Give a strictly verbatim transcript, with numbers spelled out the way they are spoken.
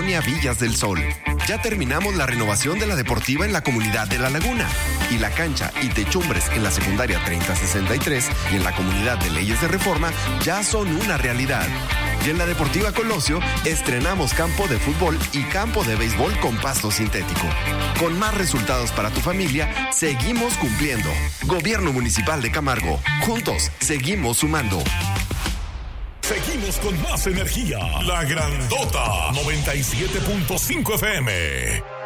Colonia Villas del Sol. Ya terminamos la renovación de la deportiva en la comunidad de La Laguna. Y la cancha y techumbres en la secundaria treinta sesenta y tres y en la comunidad de Leyes de Reforma ya son una realidad. Y en la Deportiva Colosio estrenamos campo de fútbol y campo de béisbol con pasto sintético. Con más resultados para tu familia, seguimos cumpliendo. Gobierno Municipal de Camargo. Juntos, seguimos sumando. Seguimos con más energía. La Grandota noventa y siete punto cinco F M.